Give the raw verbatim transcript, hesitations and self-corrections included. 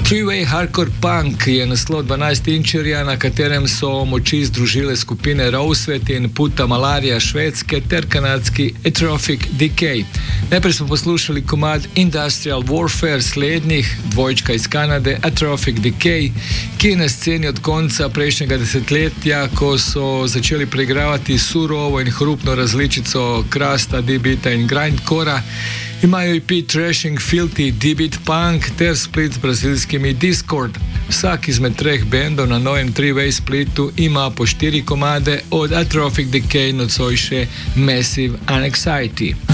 Three-Way Hardcore Punk je naslov dvanajstinčerja, na katerem so moči združile skupine Rowsvet in Puta Malaria švedske ter kanadski Atrophic Decay. Najprej smo poslušali komad Industrial Warfare slednjih, dvojčka iz Kanade, Atrophic Decay, ki je na sceni od konca prejšnjega desetletja, ko so začeli preigravati surovo in hrupno različico krasta, D-beata in grindcora. Imajo E P Trashing Filthy D-beat punk ter split z brazilskimi Discord. Vsak izmed treh bendov na novem Three-Way splitu ima po štiri komade, od Atrophic Decay nocoj še Massive Anxiety.